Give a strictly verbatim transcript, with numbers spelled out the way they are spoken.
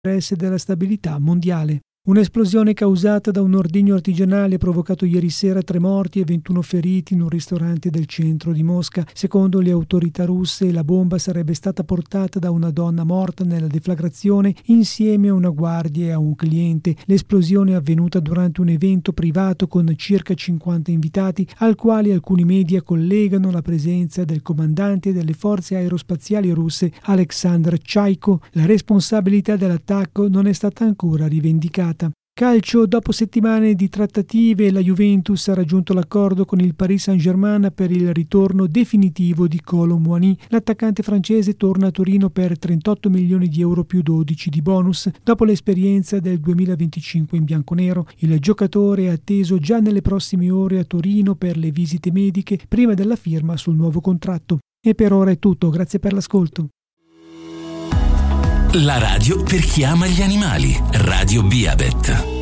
interesse della stabilità mondiale. Un'esplosione causata da un ordigno artigianale ha provocato ieri sera tre morti e ventuno feriti in un ristorante del centro di Mosca. Secondo le autorità russe, la bomba sarebbe stata portata da una donna morta nella deflagrazione insieme a una guardia e a un cliente. L'esplosione è avvenuta durante un evento privato con circa cinquanta invitati, al quale alcuni media collegano la presenza del comandante delle forze aerospaziali russe Alexander Chaiko. La responsabilità dell'attacco non è stata ancora rivendicata. Calcio: dopo settimane di trattative, la Juventus ha raggiunto l'accordo con il Paris Saint-Germain per il ritorno definitivo di Kolo Muani. L'attaccante francese torna a Torino per trentotto milioni di euro più dodici di bonus. Dopo l'esperienza del duemilaventicinque in bianconero, il giocatore è atteso già nelle prossime ore a Torino per le visite mediche prima della firma sul nuovo contratto. E per ora è tutto, grazie per l'ascolto. La radio per chi ama gli animali. Radio Biabet.